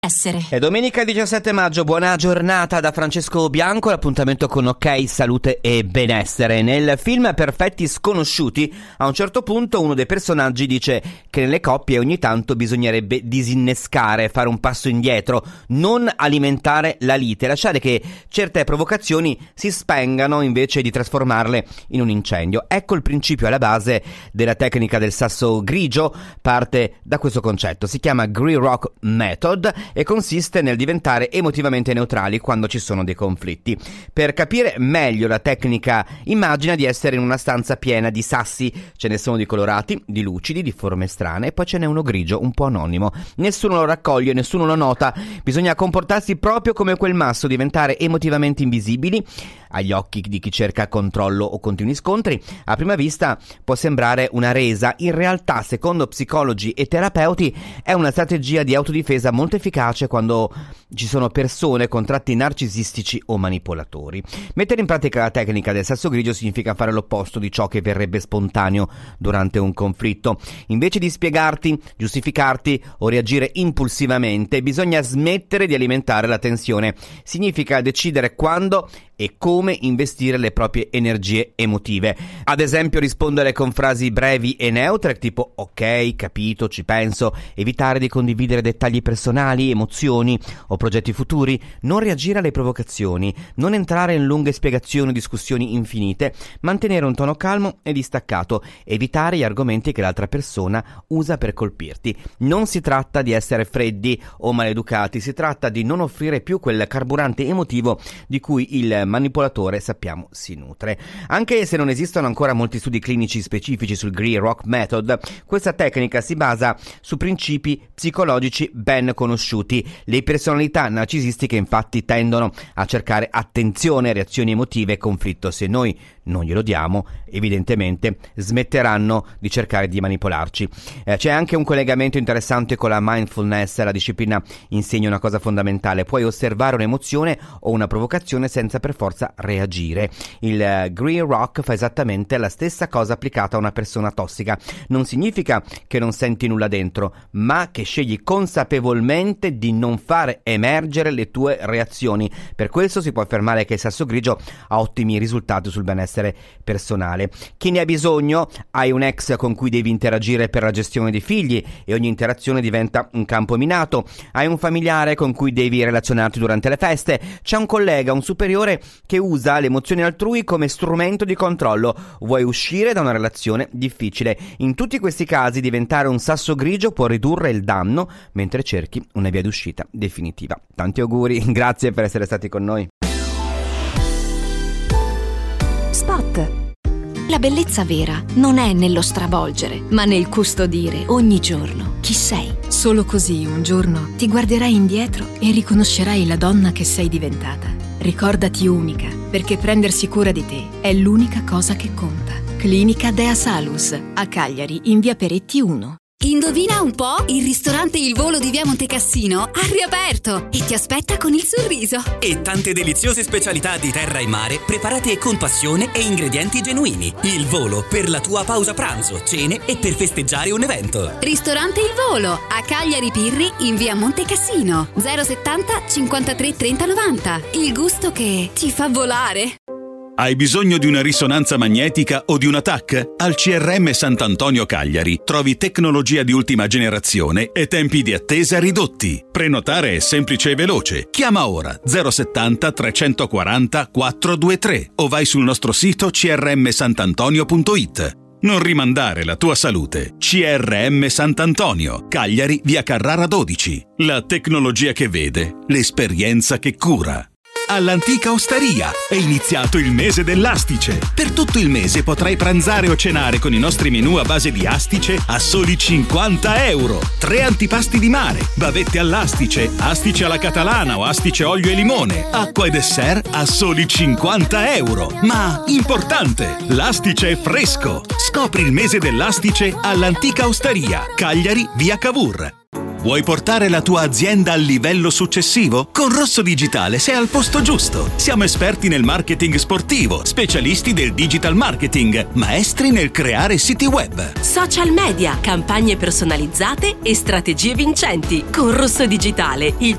È domenica 17 maggio, buona giornata da Francesco Bianco, l'appuntamento con Ok, Salute e Benessere. Nel film Perfetti Sconosciuti, a un certo punto uno dei personaggi dice che nelle coppie ogni tanto bisognerebbe disinnescare, fare un passo indietro, non alimentare la lite, lasciare che certe provocazioni si spengano invece di trasformarle in un incendio. Ecco il principio alla base della tecnica del sasso grigio, parte da questo concetto, si chiama Grey Rock Method e consiste nel diventare emotivamente neutrali quando ci sono dei conflitti. Per capire meglio la tecnica, immagina di essere in una stanza piena di sassi, ce ne sono di colorati, di lucidi, di forme strane e poi ce n'è uno grigio, un po' anonimo. Nessuno lo raccoglie, nessuno lo nota, bisogna comportarsi proprio come quel masso, diventare emotivamente invisibili agli occhi di chi cerca controllo o continui scontri. A prima vista può sembrare una resa, in realtà secondo psicologi e terapeuti è una strategia di autodifesa molto efficace quando ci sono persone con tratti narcisistici o manipolatori. Mettere in pratica la tecnica del sasso grigio significa fare l'opposto di ciò che verrebbe spontaneo durante un conflitto. Invece di spiegarti, giustificarti o reagire impulsivamente, bisogna smettere di alimentare la tensione. Significa decidere quando e come investire le proprie energie emotive. Ad esempio rispondere con frasi brevi e neutre tipo ok, capito, ci penso, evitare di condividere dettagli personali, emozioni o progetti futuri, non reagire alle provocazioni, non entrare in lunghe spiegazioni o discussioni infinite, mantenere un tono calmo e distaccato, evitare gli argomenti che l'altra persona usa per colpirti. Non si tratta di essere freddi o maleducati, si tratta di non offrire più quel carburante emotivo di cui il manipolatore sappiamo si nutre. Anche se non esistono ancora molti studi clinici specifici sul Grey Rock Method, questa tecnica si basa su principi psicologici ben conosciuti. Le personalità narcisistiche infatti tendono a cercare attenzione, reazioni emotive e conflitto. Se noi non glielo diamo, evidentemente smetteranno di cercare di manipolarci. C'è anche un collegamento interessante con la mindfulness. La disciplina insegna una cosa fondamentale: puoi osservare un'emozione o una provocazione senza per forza reagire. Il Grey Rock fa esattamente la stessa cosa applicata a una persona tossica. Non significa che non senti nulla dentro, ma che scegli consapevolmente di non fare emergere le tue reazioni. Per questo si può affermare che il sasso grigio ha ottimi risultati sul benessere personale. Chi ne ha bisogno? Hai un ex con cui devi interagire per la gestione dei figli e ogni interazione diventa un campo minato. Hai un familiare con cui devi relazionarti durante le feste. C'è un collega, un superiore che usa le emozioni altrui come strumento di controllo. Vuoi uscire da una relazione difficile. In tutti questi casi diventare un sasso grigio può ridurre il danno mentre cerchi una via d'uscita definitiva. Tanti auguri, grazie per essere stati con noi. Spot. La bellezza vera non è nello stravolgere, ma nel custodire ogni giorno chi sei. Solo così un giorno ti guarderai indietro e riconoscerai la donna che sei diventata. Ricordati unica, perché prendersi cura di te è l'unica cosa che conta. Clinica Dea Salus, a Cagliari, in via Peretti 1. Indovina un po'? Il ristorante Il Volo di via Montecassino ha riaperto e ti aspetta con il sorriso. E tante deliziose specialità di terra e mare preparate con passione e ingredienti genuini. Il Volo, per la tua pausa pranzo, cene e per festeggiare un evento. Ristorante Il Volo, a Cagliari Pirri, in via Montecassino. 070 53 30 90. Il gusto che ti fa volare. Hai bisogno di una risonanza magnetica o di una TAC? Al CRM Sant'Antonio Cagliari trovi tecnologia di ultima generazione e tempi di attesa ridotti. Prenotare è semplice e veloce. Chiama ora 070 340 423 o vai sul nostro sito crmsantantonio.it. Non rimandare la tua salute. CRM Sant'Antonio, Cagliari, via Carrara 12. La tecnologia che vede, l'esperienza che cura. All'Antica Osteria è iniziato il mese dell'astice. Per tutto il mese potrai pranzare o cenare con i nostri menù a base di astice a soli 50 euro. 3 antipasti di mare, bavette all'astice, astice alla catalana o astice olio e limone, acqua e dessert a soli 50 euro. Ma importante, l'astice è fresco. Scopri il mese dell'astice all'Antica Osteria, Cagliari, via Cavour. Vuoi portare la tua azienda al livello successivo? Con Rosso Digitale sei al posto giusto. Siamo esperti nel marketing sportivo, specialisti del digital marketing, maestri nel creare siti web. Social media, campagne personalizzate e strategie vincenti. Con Rosso Digitale, il